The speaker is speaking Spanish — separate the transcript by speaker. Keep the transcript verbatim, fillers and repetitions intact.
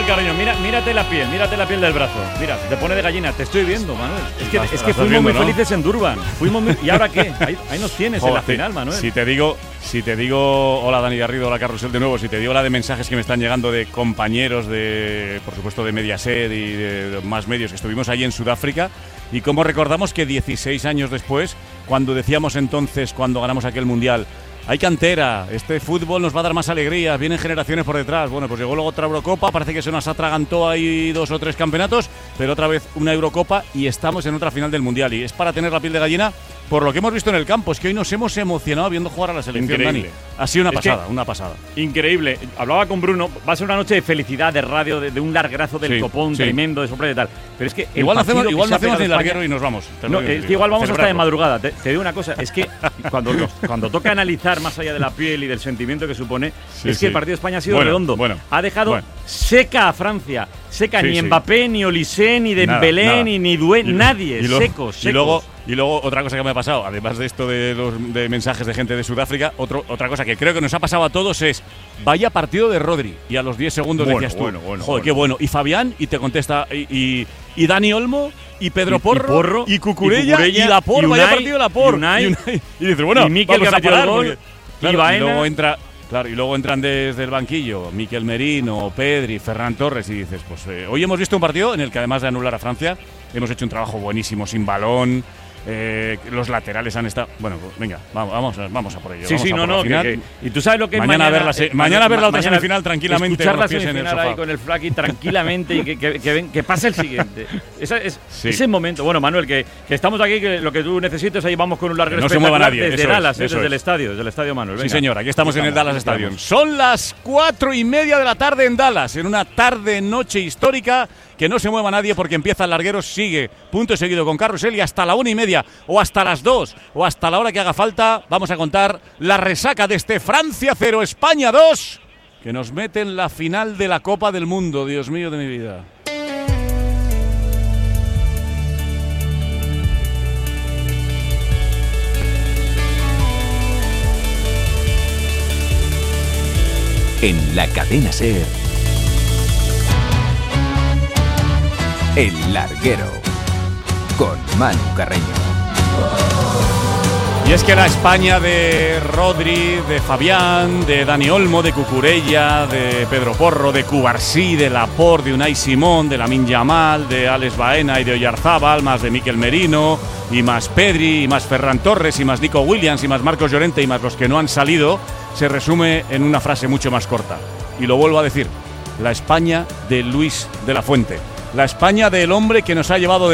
Speaker 1: Manuel Carreño, mira, mírate la piel, mírate la piel del brazo. Mira, te pone de gallina, te estoy viendo, Manuel. Es que,
Speaker 2: la,
Speaker 1: es
Speaker 2: la
Speaker 1: que fuimos
Speaker 2: viendo,
Speaker 1: muy
Speaker 2: ¿no?
Speaker 1: felices en Durban. Fuimos muy, ¿y ahora qué? Ahí, ahí nos tienes. Joder, en la final, Manuel.
Speaker 2: Si te digo, si te digo, hola Dani Garrido, hola Carrusel de nuevo, si te digo la de mensajes que me están llegando de compañeros de, por supuesto, de Mediaset y de, de más medios, que estuvimos allí en Sudáfrica, y cómo recordamos que dieciséis años después, cuando decíamos entonces, cuando ganamos aquel mundial, hay cantera, este fútbol nos va a dar más alegría, vienen generaciones por detrás. Bueno, pues llegó luego otra Eurocopa, parece que se nos atragantó ahí dos o tres campeonatos, pero otra vez una Eurocopa y estamos en otra final del Mundial. Y es para tener la piel de gallina por lo que hemos visto en el campo. Es que hoy nos hemos emocionado viendo jugar a la selección,
Speaker 1: Increíble.
Speaker 2: Dani. Ha sido una
Speaker 1: es
Speaker 2: pasada, una pasada.
Speaker 1: Increíble. Hablaba con Bruno, va a ser una noche de felicidad, de radio, de, de un largazo del
Speaker 2: sí,
Speaker 1: copón
Speaker 2: sí.
Speaker 1: tremendo, de sorpresa y tal. Pero es que
Speaker 2: igual no hacemos, igual no hacemos ni
Speaker 1: España,
Speaker 2: larguero y nos vamos.
Speaker 1: No, es que igual vamos hasta de madrugada. Te, te digo una cosa, es que cuando, los, cuando toca analizar más allá de la piel y del sentimiento que supone,
Speaker 2: sí,
Speaker 1: es
Speaker 2: sí.
Speaker 1: que el partido de España ha sido
Speaker 2: bueno,
Speaker 1: redondo.
Speaker 2: Bueno,
Speaker 1: ha dejado
Speaker 2: bueno.
Speaker 1: seca a Francia. Seca,
Speaker 2: sí,
Speaker 1: ni
Speaker 2: sí.
Speaker 1: Mbappé, ni Olise, ni Dembélé,
Speaker 2: nada, nada.
Speaker 1: ni, ni Dué,
Speaker 2: y,
Speaker 1: nadie.
Speaker 2: Y lo,
Speaker 1: secos, secos.
Speaker 2: Y luego, y luego otra cosa que me ha pasado, además de esto de los de mensajes de gente de Sudáfrica, otro, otra cosa que creo que nos ha pasado a todos es vaya partido de Rodri. Y a los diez segundos
Speaker 1: bueno,
Speaker 2: decías tú,
Speaker 1: bueno, bueno,
Speaker 2: joder,
Speaker 1: bueno.
Speaker 2: qué bueno. Y Fabián, y te contesta, y, y, y Dani Olmo, y Pedro
Speaker 1: y,
Speaker 2: Porro,
Speaker 1: y, Porro,
Speaker 2: y Cucurella, y,
Speaker 1: Cucurella,
Speaker 2: y Laporte,
Speaker 1: y
Speaker 2: vaya
Speaker 1: Unai,
Speaker 2: partido Laporte.
Speaker 1: Y, Unai,
Speaker 2: y, Unai, y dices, bueno,
Speaker 1: y Mikel,
Speaker 2: vamos
Speaker 1: que
Speaker 2: a
Speaker 1: metió
Speaker 2: parar,
Speaker 1: el gol,
Speaker 2: porque, claro,
Speaker 1: y Baena.
Speaker 2: Y luego entra... Claro, y luego entran desde el banquillo Mikel Merino, Pedri, Ferran Torres y dices, pues eh, hoy hemos visto un partido en el que además de anular a Francia, hemos hecho un trabajo buenísimo sin balón, eh, los laterales han estado… Bueno, pues venga, vamos, vamos, vamos a por ello.
Speaker 1: Sí,
Speaker 2: vamos
Speaker 1: sí,
Speaker 2: a
Speaker 1: no,
Speaker 2: por
Speaker 1: no,
Speaker 2: la final.
Speaker 1: que, que, y tú sabes lo que
Speaker 2: mañana
Speaker 1: es mañana…
Speaker 2: ver la, se,
Speaker 1: eh,
Speaker 2: mañana ver la otra
Speaker 1: mañana
Speaker 2: semifinal tranquilamente.
Speaker 1: Escuchar la
Speaker 2: en el
Speaker 1: semifinal
Speaker 2: sofá.
Speaker 1: ahí con el Flaky tranquilamente y que, que, que, ven, que pase el siguiente. Esa, es,
Speaker 2: sí.
Speaker 1: Ese momento. Bueno, Manuel, que, que estamos aquí, que lo que tú necesites, ahí vamos con un largo
Speaker 2: no se mueva nadie,
Speaker 1: desde
Speaker 2: eso
Speaker 1: Dallas,
Speaker 2: es,
Speaker 1: eh,
Speaker 2: eso
Speaker 1: desde
Speaker 2: es.
Speaker 1: el estadio, desde el estadio Manuel. Venga.
Speaker 2: Sí, señor, aquí estamos,
Speaker 1: aquí
Speaker 2: en el Dallas
Speaker 1: estamos.
Speaker 2: Stadium. Son las cuatro y media de la tarde en Dallas, en una tarde-noche histórica. Que no se mueva nadie porque empieza el larguero, sigue punto y seguido con Carrusel y hasta la una y media o hasta las dos o hasta la hora que haga falta vamos a contar la resaca de este Francia cero, España dos, que nos mete en la final de la Copa del Mundo, Dios mío de mi vida.
Speaker 3: En la cadena SER, El Larguero, con Manu Carreño.
Speaker 2: Y es que la España de Rodri, de Fabián, de Dani Olmo, de Cucurella, de Pedro Porro, de Cubarsí, de Laporte, de Unai Simón, de Lamine Yamal, de Alex Baena y de Oyarzábal, más de Mikel Merino, y más Pedri, y más Ferran Torres, y más Nico Williams, y más Marcos Llorente, y más los que no han salido, se resume en una frase mucho más corta. Y lo vuelvo a decir, la España de Luis de la Fuente. La España del hombre que nos ha llevado de